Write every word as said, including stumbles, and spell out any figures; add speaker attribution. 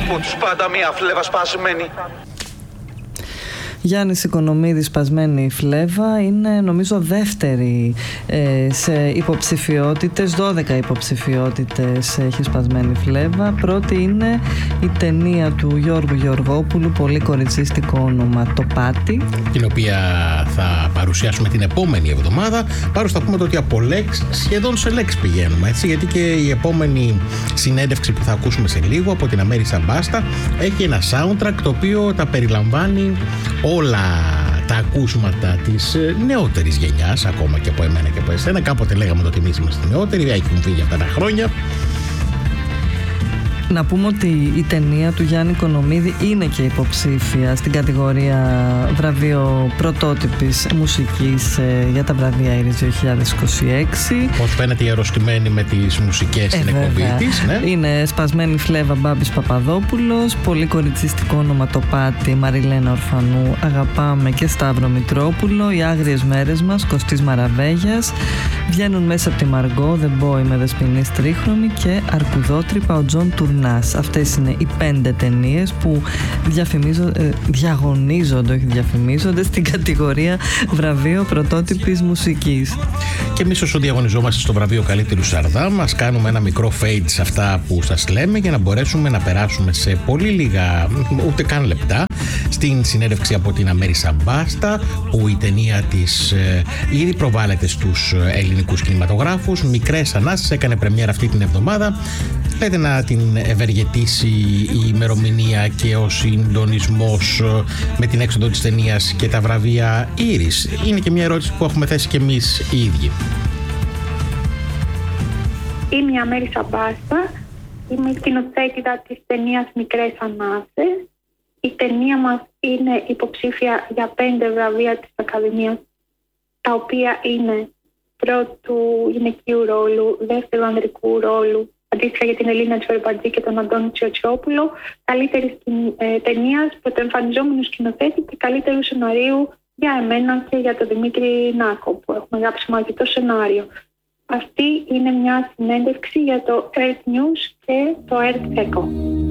Speaker 1: από τους πάντα μία φλέβα σπασμένη.
Speaker 2: Γιάννης Οικονομίδης, Σπασμένη Φλέβα, είναι νομίζω δεύτερη ε, σε υποψηφιότητες, δώδεκα υποψηφιότητες έχει Σπασμένη Φλέβα. Πρώτη είναι η ταινία του Γιώργου Γεωργόπουλου, πολύ κοριτσίστικο όνομα, Το Πάτι,
Speaker 3: την οποία θα παρουσιάσουμε την επόμενη εβδομάδα. Πάρω θα πούμε το ότι από λέξη σχεδόν σε λέξη πηγαίνουμε, έτσι, γιατί και η επόμενη συνέντευξη που θα ακούσουμε σε λίγο από την Αμέρισα Μπάστα έχει ένα soundtrack το οποίο τα περιλαμβάνει όλα τα ακούσματα της νεότερης γενιάς, ακόμα και από εμένα και από εσένα. Κάποτε λέγαμε το ότι εμείς είμαστε νεότεροι, έχουν φύγει αυτά τα χρόνια.
Speaker 2: Να πούμε ότι η ταινία του Γιάννη Οικονομίδη είναι και υποψήφια στην κατηγορία βραβείο πρωτότυπης μουσικής για τα βραβεία Ήρης δύο χιλιάδες είκοσι έξι.
Speaker 3: Πώς φαίνεται η αρρωστημένη με τις μουσικές στην
Speaker 2: ε,
Speaker 3: εκπομπή της. Ναι.
Speaker 2: Είναι Σπασμένη Φλέβα, Μπάμπης Παπαδόπουλος, πολύ κοριτσιστικό όνομα, Το Πάτι, Μαριλένα Ορφανού, Αγαπάμε και Σταύρο Μητρόπουλο, Οι Άγριες Μέρες Μας, Κωστής Μαραβέγιας, Βγαίνουν Μέσα από τη Μαργκό, The Boy με Δεσποινή Τρίχρονη και Αρκουδότρυπα, ο Τζον Τουρνάς. Αυτές είναι οι πέντε ταινίες που διαφημίζονται, διαγωνίζονται, όχι διαφημίζονται, στην κατηγορία βραβείο πρωτότυπης μουσικής.
Speaker 3: Και εμείς όσο διαγωνιζόμαστε στο βραβείο Καλύτερου Σαρδάμ, μας κάνουμε ένα μικρό fade σε αυτά που σας λέμε για να μπορέσουμε να περάσουμε σε πολύ λίγα, ούτε καν λεπτά, στην συνέντευξη από την Αμέρισα Μπάστα, που η ταινία της ε, ήδη προβάλλεται στους ελληνικούς κινηματογράφους. Μικρές Ανάσες έκανε πρεμιέρα αυτή την εβδομάδα. Λέτε να την ευεργετήσει η ημερομηνία και ο συντονισμός με την έξοδο της ταινίας και τα βραβεία Ήρης? Είναι και μια ερώτηση που έχουμε θέσει και εμείς οι ίδιοι.
Speaker 4: Είμαι η Αμέρισα Μπάστα. Είμαι η σκηνοθέτηδα της ταινίας Μικρές Ανάσες. Η ταινία μας είναι υποψήφια για πέντε βραβεία της Ακαδημίας, τα οποία είναι πρώτου γυναικείου ρόλου, δεύτερου ανδρικού ρόλου, αντίστοιχα για την Ελίνα Τσορμπατζή και τον Αντώνη Τσιοτσιόπουλο, καλύτερη ε, ταινία, πρωτοεμφανιζόμενου σκηνοθέτη και καλύτερου σεναρίου για εμένα και για τον Δημήτρη Νάκο, που έχουμε γράψει μαζί το σενάριο. Αυτή είναι μια συνέντευξη για το Earth News και το Earth Echo.